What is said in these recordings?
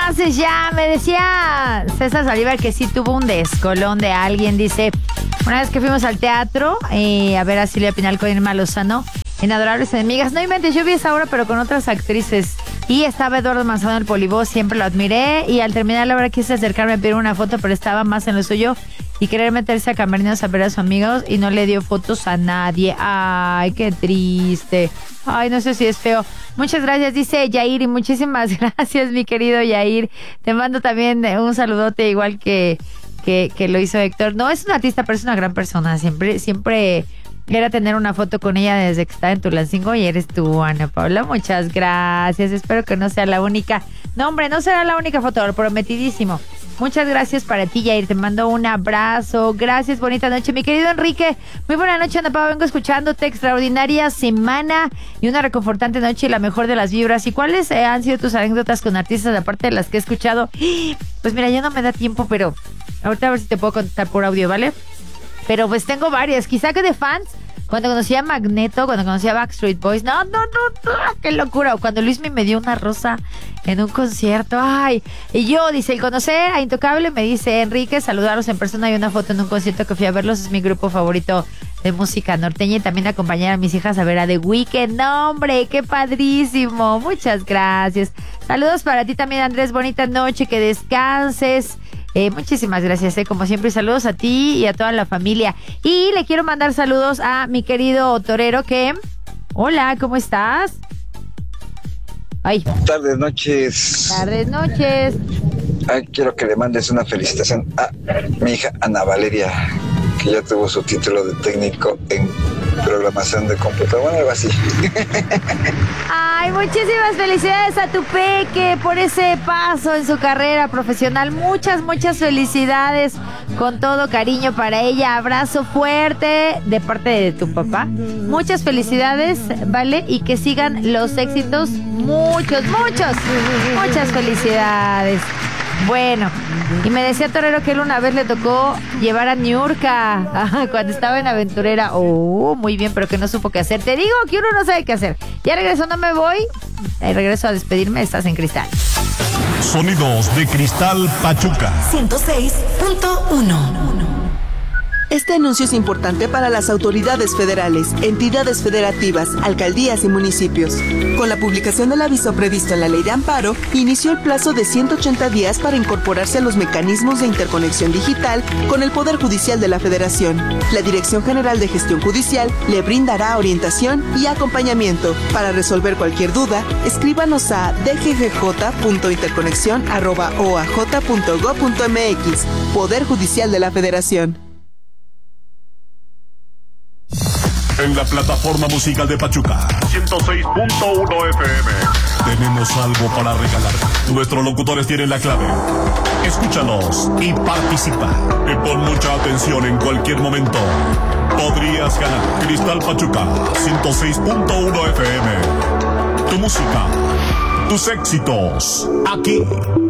haces ya? Me decía César Salivar que sí tuvo un descolón de alguien. Dice, una vez que fuimos al teatro a ver a Silvia Pinal con Irma Lozano en Adorables Enemigas. No inventes, yo vi esa obra pero con otras actrices. Y estaba Eduardo Manzano en el Polibó, siempre lo admiré. Y al terminar la obra quise acercarme a pedir una foto, pero estaba más en lo suyo y querer meterse a camerinos a ver a sus amigos y no le dio fotos a nadie. Ay, qué triste. Ay, no sé si es feo. Muchas gracias, dice Yair, y muchísimas gracias, mi querido Yair. Te mando también un saludote igual que lo hizo Héctor. No es un artista, pero es una gran persona. Siempre era tener una foto con ella desde que estaba en Tulancingo y eres tú, Ana Paula. Muchas gracias. Espero que no sea la única. No, hombre, no será la única foto, lo prometidísimo. Muchas gracias para ti, Yair. Te mando un abrazo. Gracias, bonita noche. Mi querido Enrique, muy buena noche, Ana Paula. Vengo escuchándote. Extraordinaria semana y una reconfortante noche y la mejor de las vibras. ¿Y cuáles han sido tus anécdotas con artistas, aparte de las que he escuchado? Pues mira, ya no me da tiempo, pero ahorita a ver si te puedo contar por audio, ¿vale? Pero pues tengo varias. Quizá que de fans, cuando conocí a Magneto, cuando conocí a Backstreet Boys. No, qué locura. O cuando Luismi me dio una rosa en un concierto. Ay, y yo, dice, el conocer a Intocable, me dice Enrique, saludarlos en persona y una foto en un concierto que fui a verlos. Es mi grupo favorito de música norteña y también acompañar a mis hijas a ver a The Weeknd. No, hombre, qué padrísimo. Muchas gracias. Saludos para ti también, Andrés. Bonita noche, que descanses. Muchísimas gracias, como siempre, saludos a ti y a toda la familia. Y le quiero mandar saludos a mi querido torero que... Hola, ¿cómo estás? Ay. Tardes, noches. Tardes, noches. Ay, quiero que le mandes una felicitación a mi hija Ana Valeria, que ya tuvo su título de técnico en programación de computadora, bueno, algo así. Ay, muchísimas felicidades a tu peque por ese paso en su carrera profesional. Muchas felicidades, con todo cariño para ella. Abrazo fuerte de parte de tu papá. Muchas felicidades, ¿vale? Y que sigan los éxitos. Muchas felicidades. Bueno, y me decía Torero que él una vez le tocó llevar a Niurka cuando estaba en Aventurera. Oh, muy bien, pero que no supo qué hacer. Te digo que uno no sabe qué hacer. Ya regreso, no me voy. Regreso a despedirme. Estás en Cristal. Sonidos de Cristal Pachuca 106.1. Este anuncio es importante para las autoridades federales, entidades federativas, alcaldías y municipios. Con la publicación del aviso previsto en la Ley de Amparo, inició el plazo de 180 días para incorporarse a los mecanismos de interconexión digital con el Poder Judicial de la Federación. La Dirección General de Gestión Judicial le brindará orientación y acompañamiento. Para resolver cualquier duda, escríbanos a dggj.interconexion@oaj.gov.mx. Poder Judicial de la Federación. En la plataforma musical de Pachuca 106.1 FM tenemos algo para regalar. Nuestros locutores tienen la clave. Escúchanos y participa. Y pon mucha atención, en cualquier momento podrías ganar Cristal Pachuca 106.1 FM. Tu música, tus éxitos, aquí.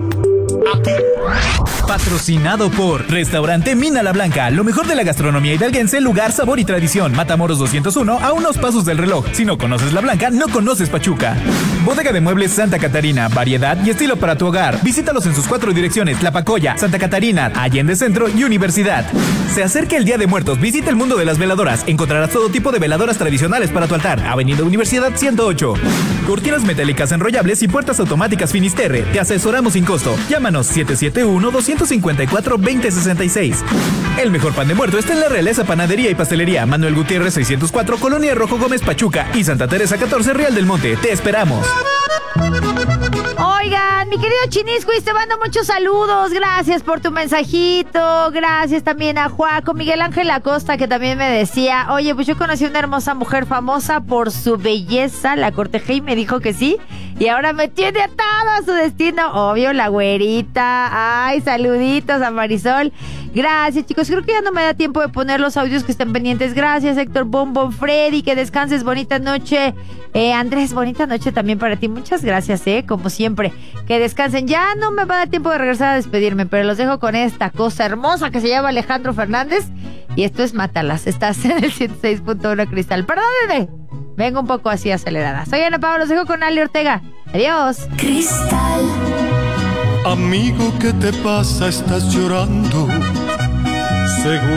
Patrocinado por Restaurante Mina La Blanca, lo mejor de la gastronomía hidalguense, lugar, sabor y tradición. Matamoros 201, a unos pasos del reloj. Si no conoces La Blanca, no conoces Pachuca. Bodega de Muebles Santa Catarina, variedad y estilo para tu hogar. Visítalos en sus 4 direcciones: Tlapacoya, Santa Catarina, Allende Centro y Universidad. Se acerca el Día de Muertos, visita el mundo de las veladoras. Encontrarás todo tipo de veladoras tradicionales para tu altar. Avenida Universidad 108. Cortinas metálicas enrollables y puertas automáticas Finisterre. Te asesoramos sin costo. Llámanos 771-254-2066. El mejor pan de muerto está en la Realeza Panadería y Pastelería. Manuel Gutiérrez 604, Colonia Rojo Gómez, Pachuca, y Santa Teresa 14, Real del Monte. Te esperamos. Oigan, mi querido Chinisquis, te mando muchos saludos. Gracias por tu mensajito. Gracias también a Juaco. Miguel Ángel Acosta, que también me decía: oye, pues yo conocí una hermosa mujer famosa por su belleza. La cortejé y me dijo que sí. Y ahora me tiene atado a su destino. Obvio, la güerita. Ay, saluditos a Marisol. Gracias, chicos. Creo que ya no me da tiempo de poner los audios que estén pendientes. Gracias, Héctor Bombón, Freddy. Que descanses. Bonita noche. Andrés, bonita noche también para ti. Muchas gracias, como siempre. Que descansen. Ya no me va a dar tiempo de regresar a despedirme, pero los dejo con esta cosa hermosa que se llama Alejandro Fernández. Y esto es Mátalas. Estás en el 106.1 Cristal. Perdónenme. Vengo un poco así acelerada. Soy Ana Paula, los dejo con Ale Ortega. Adiós. Cristal. Amigo, ¿qué te pasa? Estás llorando. Seguro